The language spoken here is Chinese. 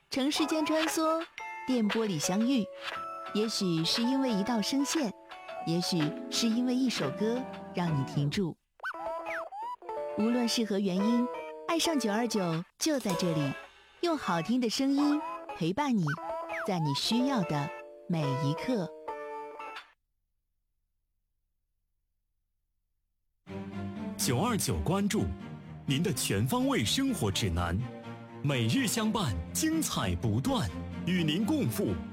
城市间穿梭，电波里相遇，也许是因为一道声线，也许是因为一首歌让你停住。无论是何原因，爱上929就在这里，用好听的声音陪伴你，在你需要的每一刻。 929关注，您的全方位生活指南，每日相伴，精彩不断，与您共赴